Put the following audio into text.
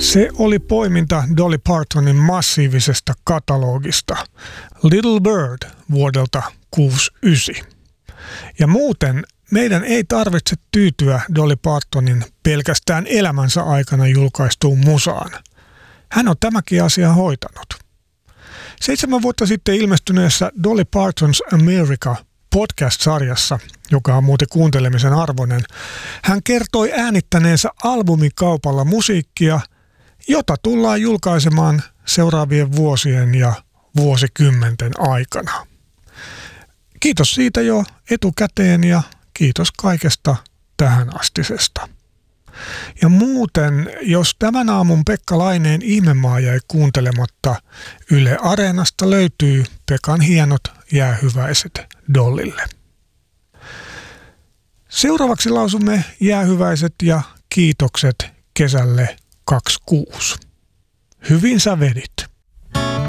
Se oli poiminta Dolly Partonin massiivisesta katalogista Little Bird vuodelta 1969. Ja muuten meidän ei tarvitse tyytyä Dolly Partonin pelkästään elämänsä aikana julkaistuun musaan. Hän on tämäkin asia hoitanut. 7 vuotta sitten ilmestyneessä Dolly Parton's America podcast-sarjassa, joka on muuten kuuntelemisen arvoinen, hän kertoi äänittäneensä albumikaupalla musiikkia, jota tullaan julkaisemaan seuraavien vuosien ja vuosikymmenten aikana. Kiitos siitä jo etukäteen ja kiitos kaikesta tähän astisesta. Ja muuten, jos tämän aamun Pekka Laineen Ihmemaa jäi kuuntelematta, Yle Areenasta löytyy Pekan hienot jäähyväiset Dollylle. Seuraavaksi lausumme jäähyväiset ja kiitokset kesälle 26. Hyvin sä vedit.